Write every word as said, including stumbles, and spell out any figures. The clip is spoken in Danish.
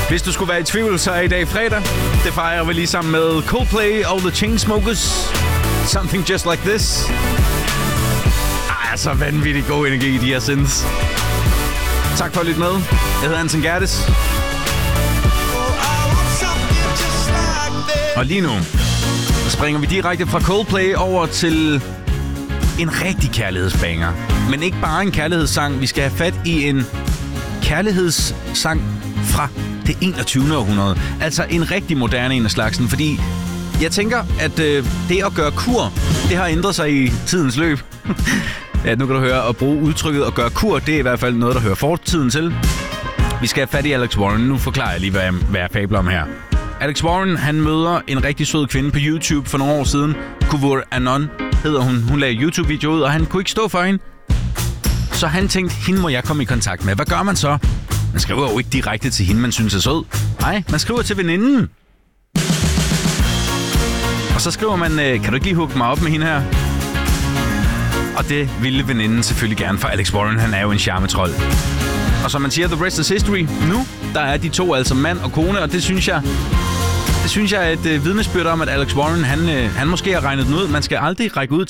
Hvis du skulle være i tvivl, så er i dag fredag. Det fejrer vi lige sammen med Coldplay og The Chainsmokers. Something Just Like This. Ej, så vanvittigt god energi i de her synths. Tak for at lytte med. Jeg hedder Anton Gerdes. Og lige nu springer vi direkte fra Coldplay over til en rigtig kærlighedsbanger. Men ikke bare en kærlighedssang. Vi skal have fat i en kærlighedssang fra det enogtyvende århundrede. Altså en rigtig moderne en af slagsen, fordi jeg tænker, at øh, det at gøre kur, det har ændret sig i tidens løb. Ja, nu kan du høre, at bruge udtrykket at gøre kur, det er i hvert fald noget, der hører fortiden til. Vi skal have fat i Alex Warren. Nu forklarer jeg lige, hvad jeg, hvad jeg fabler om her. Alex Warren, han møder en rigtig sød kvinde på YouTube for nogle år siden. Kuvur Anon hedder hun. Hun lagde YouTube-video ud, og han kunne ikke stå for hende. Så han tænkte, hende må jeg komme i kontakt med. Hvad gør man så? Man skriver jo ikke direkte til hende, man synes er sød. Nej, man skriver til veninden. Og så skriver man, kan du ikke lige hugge mig op med hende her? Og det ville veninden selvfølgelig gerne, for Alex Warren, han er jo en charmetrol. Og som man siger, the rest is history. Nu, der er de to altså mand og kone, og det synes jeg, det synes jeg er et øh, vidnesbyrd om, at Alex Warren, han, øh, han måske har regnet den ud. Man skal aldrig række ud